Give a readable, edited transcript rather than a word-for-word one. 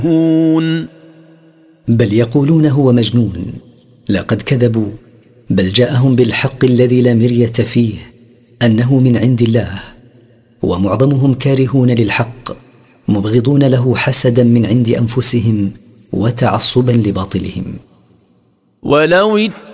بل يقولون هو مجنون. لقد كذبوا، بل جاءهم بالحق الذي لا مرية فيه أنه من عند الله. ومعظمهم كارهون للحق، مبغضون له حسدا من عند أنفسهم وتعصبا لباطلهم. ولو